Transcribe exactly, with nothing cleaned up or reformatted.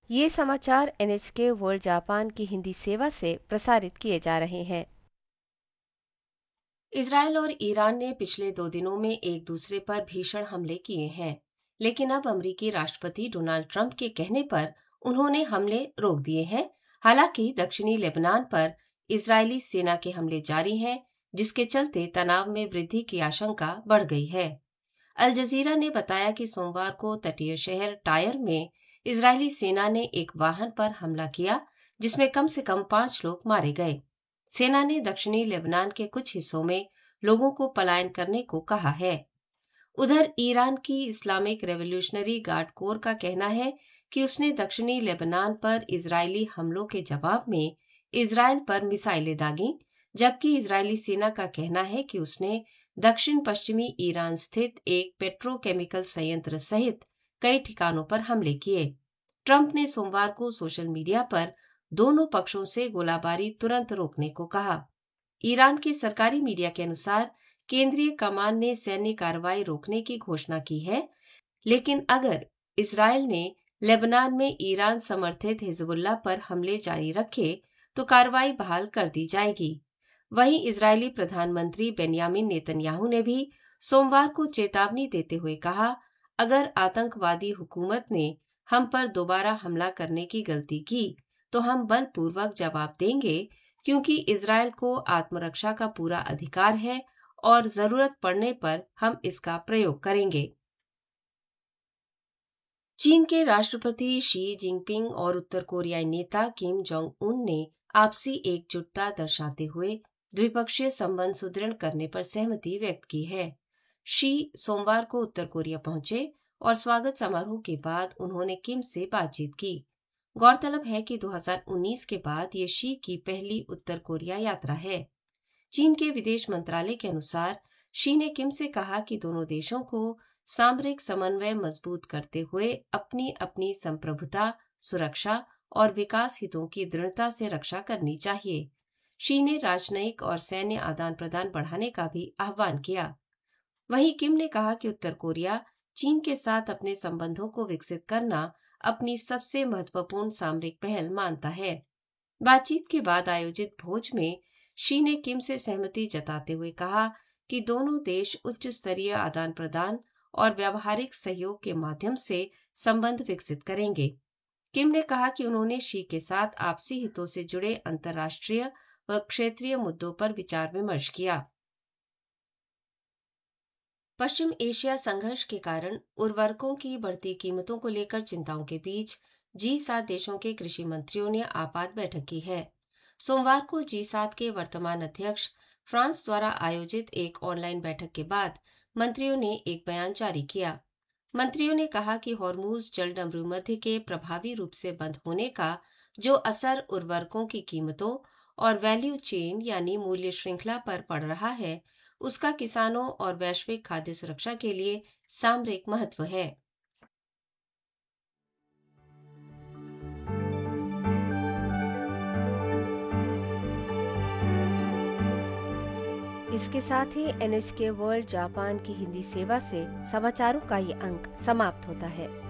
ये समाचार N H के वर्ल्ड जापान की हिंदी सेवा से प्रसारित किए जा रहे हैं। इजरायल और ईरान ने पिछले दो दिनों में एक दूसरे पर भीषण हमले किए हैं, लेकिन अब अमेरिकी राष्ट्रपति डोनाल्ड ट्रंप के कहने पर उन्होंने हमले रोक दिए हैं। हालांकि दक्षिणी लेबनान पर इजरायली सेना के हमले जारी हैं, जिसके चलते तनाव में वृद्धि की आशंका बढ़ गई है। अल जजीरा ने बताया कि सोमवार को तटीय शहर टायर में इजरायली सेना ने एक वाहन पर हमला किया, जिसमें कम से कम पांच लोग मारे गए। सेना ने दक्षिणी लेबनान के कुछ हिस्सों में लोगों को पलायन करने को कहा है। उधर ईरान की इस्लामिक रेवोल्यूशनरी गार्ड कोर का कहना है कि उसने दक्षिणी लेबनान पर इजरायली हमलों के जवाब में इजरायल पर मिसाइलें दागीं, जबकि इजरायली सेना का कहना है कि उसने दक्षिण पश्चिमी ईरान स्थित एक पेट्रोकेमिकल संयंत्र सहित कई ठिकानों पर हमले किए। ट्रंप ने सोमवार को सोशल मीडिया पर दोनों पक्षों से गोलाबारी तुरंत रोकने को कहा। ईरान के सरकारी मीडिया के अनुसार केंद्रीय कमान ने सैन्य कार्रवाई रोकने की घोषणा की है, लेकिन अगर इजरायल ने लेबनान में ईरान समर्थित हिजबुल्लाह पर हमले जारी रखे तो कार्रवाई बहाल कर दी जाएगी। वहीं इजरायली प्रधानमंत्री बेंयामिन नेतन्याहू ने भी सोमवार को चेतावनी देते हुए कहा, अगर आतंकवादी हुकूमत ने हम पर दोबारा हमला करने की गलती की तो हम बलपूर्वक जवाब देंगे, क्योंकि इजरायल को आत्मरक्षा का पूरा अधिकार है और जरूरत पड़ने पर हम इसका प्रयोग करेंगे। चीन के राष्ट्रपति शी जिनपिंग और उत्तर कोरियाई नेता किम जोंग उन ने आपसी एकजुटता दर्शाते हुए द्विपक्षीय संबंध सुदृढ़ करने पर सहमति व्यक्त की है। शी सोमवार को उत्तर कोरिया पहुंचे और स्वागत समारोह के बाद उन्होंने किम से बातचीत की। गौरतलब है कि दो हज़ार उन्नीस के बाद ये शी की पहली उत्तर कोरिया यात्रा है। चीन के विदेश मंत्रालय के अनुसार शी ने किम से कहा कि दोनों देशों को सामरिक समन्वय मजबूत करते हुए अपनी अपनी संप्रभुता, सुरक्षा और विकास हितों की दृढ़ता से रक्षा करनी चाहिए। शी ने राजनयिक और सैन्य आदान प्रदान बढ़ाने का भी आह्वान किया। वहीं किम ने कहा कि उत्तर कोरिया चीन के साथ अपने संबंधों को विकसित करना अपनी सबसे महत्वपूर्ण सामरिक पहल मानता है। बातचीत के बाद आयोजित भोज में शी ने किम से सहमति जताते हुए कहा कि दोनों देश उच्च स्तरीय आदान प्रदान और व्यावहारिक सहयोग के माध्यम से संबंध विकसित करेंगे। किम ने कहा कि उन्होंने शी के साथ आपसी हितों से जुड़े अंतर्राष्ट्रीय व क्षेत्रीय मुद्दों पर विचार विमर्श किया। पश्चिम एशिया संघर्ष के कारण उर्वरकों की बढ़ती कीमतों को लेकर चिंताओं के बीच जी सात देशों के कृषि मंत्रियों ने आपात बैठक की है। सोमवार को जी सात के वर्तमान अध्यक्ष फ्रांस द्वारा आयोजित एक ऑनलाइन बैठक के बाद मंत्रियों ने एक बयान जारी किया। मंत्रियों ने कहा कि हॉर्मूज जलडमरूमध्य के प्रभावी रूप से बंद होने का जो असर उर्वरकों की कीमतों और वैल्यू चेन यानी मूल्य श्रृंखला पर पड़ रहा है, उसका किसानों और वैश्विक खाद्य सुरक्षा के लिए सामरिक महत्व है। इसके साथ ही एन एच के वर्ल्ड जापान की हिंदी सेवा से समाचारों का ये अंक समाप्त होता है।